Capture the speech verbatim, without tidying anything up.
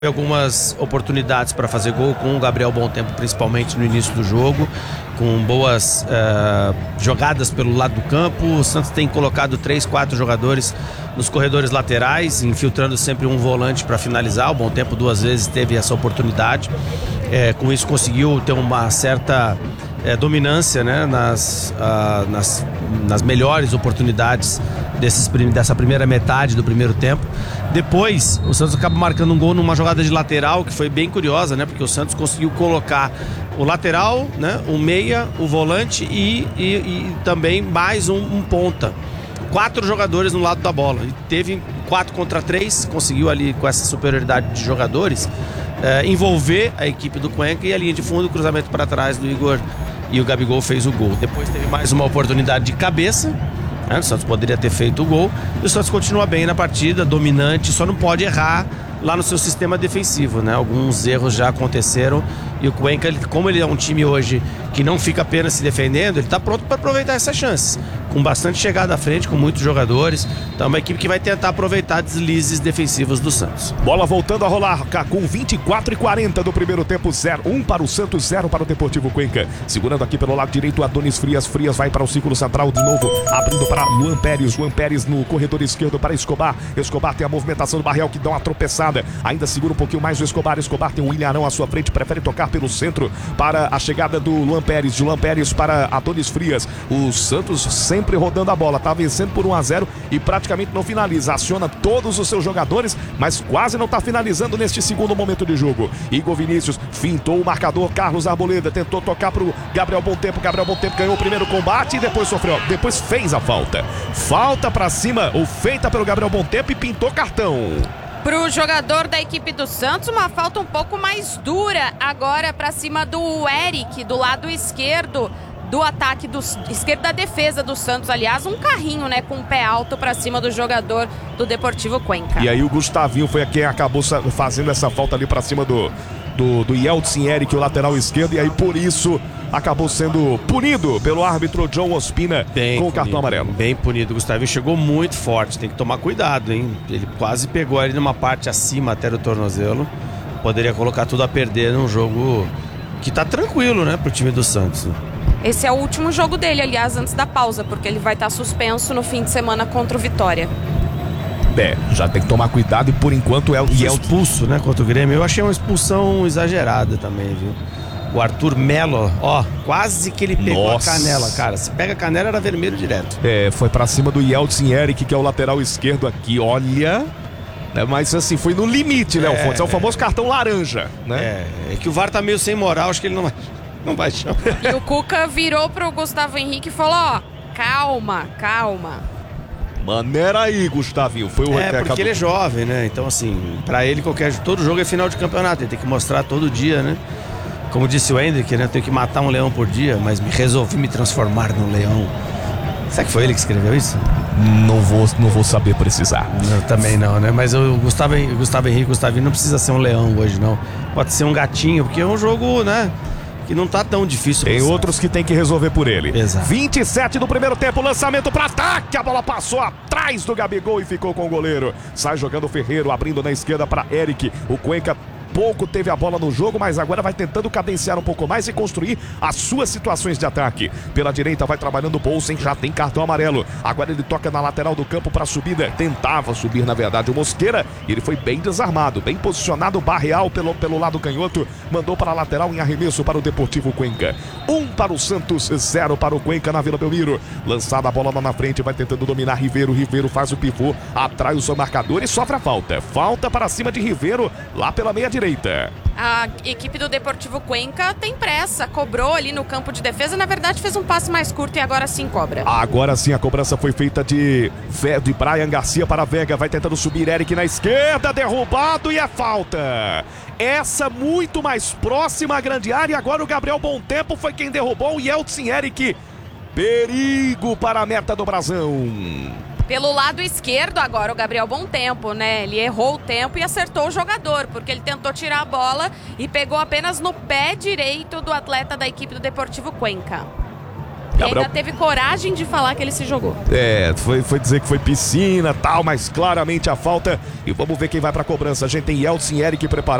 Algumas oportunidades para fazer gol com o Gabriel Bom Tempo, principalmente no início do jogo, com boas uh, jogadas pelo lado do campo. O Santos tem colocado três, quatro jogadores nos corredores laterais, infiltrando sempre um volante para finalizar. O Bom Tempo duas vezes teve essa oportunidade, é, com isso conseguiu ter uma certa é, dominância, né, nas, uh, nas, nas melhores oportunidades desses, dessa primeira metade do primeiro tempo. Depois o Santos acaba marcando um gol numa jogada de lateral que foi bem curiosa, né? Porque o Santos conseguiu colocar o lateral, né? O meia, o volante e, e, e também mais um, um ponta. Quatro jogadores no lado da bola. E teve quatro contra três, conseguiu ali com essa superioridade de jogadores é, envolver a equipe do Cuenca, e a linha de fundo, o cruzamento para trás do Igor, e o Gabigol fez o gol. Depois teve mais uma oportunidade de cabeça. O Santos poderia ter feito o gol, e o Santos continua bem na partida, dominante, só não pode errar lá no seu sistema defensivo, né? Alguns erros já aconteceram, e o Cuenca, ele, como ele é um time hoje que não fica apenas se defendendo, ele está pronto para aproveitar essas chances, com bastante chegada à frente, com muitos jogadores. Então é uma equipe que vai tentar aproveitar deslizes defensivos do Santos. Bola voltando a rolar, com vinte e quatro e quarenta do primeiro tempo, zero um para o Santos, zero para o Deportivo Cuenca. Segurando aqui pelo lado direito, Adonis Frias. Frias vai para o círculo central de novo, abrindo para Luan Pérez. Luan Pérez no corredor esquerdo para Escobar. Escobar tem a movimentação do Barreal, que dá uma tropeçada. Ainda segura um pouquinho mais o Escobar. Escobar tem o William Arão à sua frente, prefere tocar pelo centro para a chegada do Luan Pérez. De Luan Pérez para Adonis Frias. O Santos sempre rodando a bola, tá vencendo por um a zero e praticamente não finaliza. Aciona todos os seus jogadores, mas quase não tá finalizando neste segundo momento de jogo. Igor Vinícius fintou o marcador. Carlos Arboleda tentou tocar pro Gabriel Bom Tempo. Gabriel Bom Tempo ganhou o primeiro combate e depois sofreu, depois fez a falta. Falta pra cima, ou feita pelo Gabriel Bom Tempo, e pintou cartão. Pro jogador da equipe do Santos, uma falta um pouco mais dura agora pra cima do Eric, do lado esquerdo do ataque, do esquerdo da defesa do Santos. Aliás, um carrinho, né, com o pé alto pra cima do jogador do Deportivo Cuenca. E aí o Gustavinho foi quem acabou fazendo essa falta ali pra cima do, do, do Yeltsin Eric, o lateral esquerdo, e aí por isso acabou sendo punido pelo árbitro John Ospina, bem com o cartão amarelo. Bem punido. O Gustavinho chegou muito forte, tem que tomar cuidado, hein? Ele quase pegou ali numa parte acima até do tornozelo. Poderia colocar tudo a perder num jogo que tá tranquilo, né, pro time do Santos. Esse é o último jogo dele, aliás, antes da pausa, porque ele vai estar suspenso no fim de semana contra o Vitória. É, já tem que tomar cuidado, e por enquanto é o e é expulso, né, contra o Grêmio. Eu achei uma expulsão exagerada também, viu? O Arthur Melo, ó, quase que ele pegou Nossa. a canela, cara. Se pega a canela, era vermelho direto. É, foi pra cima do Yeltsin Eric, que é o lateral esquerdo aqui, olha. É, mas assim, foi no limite, né, Alfonso? É, é o famoso cartão laranja, né? É, é que o V A R tá meio sem moral, acho que ele não vai, não vai chamar. E o Cuca virou pro Gustavo Henrique e falou, ó, calma, calma. Maneira aí, Gustavinho. Foi o É, porque ele é jovem, né? Então, assim, pra ele, qualquer todo jogo é final de campeonato. Ele tem que mostrar todo dia, né? Como disse o Hendrick, né? Tenho que matar um leão por dia, mas me resolvi me transformar num leão. Será que foi ele que escreveu isso? Não vou, não vou saber precisar. Eu também não, né? Mas o Gustavo, Gustavo Henrique, Gustavinho não precisa ser um leão hoje, não. Pode ser um gatinho, porque é um jogo, né, que não tá tão difícil. Tem outros que tem que resolver por ele. Exato. vinte e sete do primeiro tempo, lançamento para ataque. A bola passou atrás do Gabigol e ficou com o goleiro. Sai jogando o Ferreiro, abrindo na esquerda para Eric. O Cuenca pouco teve a bola no jogo, mas agora vai tentando cadenciar um pouco mais e construir as suas situações de ataque. Pela direita vai trabalhando o Bolsen, já tem cartão amarelo. Agora ele toca na lateral do campo para subida. Tentava subir, na verdade, o Mosqueira. E ele foi bem desarmado, bem posicionado. O Barreal pelo, pelo lado canhoto mandou para a lateral em arremesso para o Deportivo Cuenca. Um para o Santos, zero para o Cuenca na Vila Belmiro. Lançada a bola lá na frente, vai tentando dominar Ribeiro. Ribeiro faz o pivô, atrai o seu marcador e sofre a falta. Falta para cima de Ribeiro, lá pela meia direita. A equipe do Deportivo Cuenca tem pressa, cobrou ali no campo de defesa, na verdade fez um passe mais curto e agora sim cobra. Agora sim a cobrança foi feita de, de Brian Garcia para Vega, vai tentando subir Eric na esquerda, derrubado e é falta. Essa muito mais próxima à grande área, agora o Gabriel Bom Tempo foi quem derrubou o Yeltsin Eric. Perigo para a meta do Brasão. Pelo lado esquerdo agora o Gabriel Bom Tempo, né? Ele errou o tempo e acertou o jogador, porque ele tentou tirar a bola e pegou apenas no pé direito do atleta da equipe do Deportivo Cuenca. Gabriel... ainda teve coragem de falar que ele se jogou. É, foi, foi dizer que foi piscina, tal, mas claramente a falta. E vamos ver quem vai pra cobrança. A gente tem Yeltsin, Eric preparado.